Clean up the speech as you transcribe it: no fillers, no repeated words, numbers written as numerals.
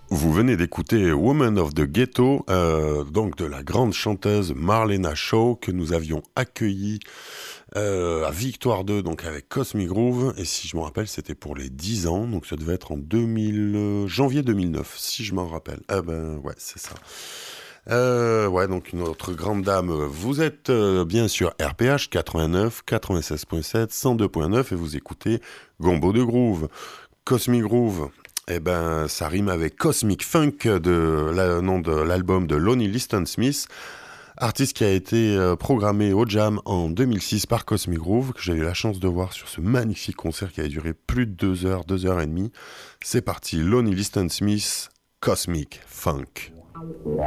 Vous venez d'écouter Woman of the Ghetto, donc de la grande chanteuse Marlena Shaw que nous avions accueillie à Victoire 2, donc avec Cosmic Groove. Et si je me rappelle, c'était pour les 10 ans, donc ça devait être en janvier 2009, si je m'en rappelle. Ah ben ouais, c'est ça. Ouais, donc une autre grande dame. Vous êtes bien sûr RPH 89, 96.7, 102.9 et vous écoutez Gombo de Groove. Cosmic Groove, eh ben, ça rime avec Cosmic Funk, nom de l'album de Lonnie Liston Smith, artiste qui a été programmé au Jam en 2006 par Cosmic Groove, que j'ai eu la chance de voir sur ce magnifique concert qui a duré plus de 2 heures, 2 heures et demie. C'est parti, Lonnie Liston Smith, Cosmic Funk.